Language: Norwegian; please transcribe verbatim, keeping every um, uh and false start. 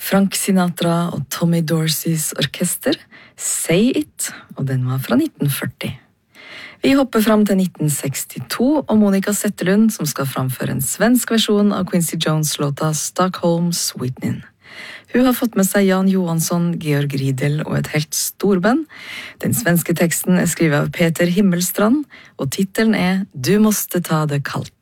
Frank Sinatra og Tommy Dorseys orkester, Say It, og den var fra nitten førti. Vi hopper fram til nitten sekstito, og Monica Zetterlund, som skal framføre en svensk versjon av Quincy Jones-låta Stockholm Sweetening. Hun har fått med seg Jan Johansson, Georg Riedel og et helt storband. Den svenske teksten er skrevet av Peter Himmelstrand, og titelen er Du måste ta det kallt.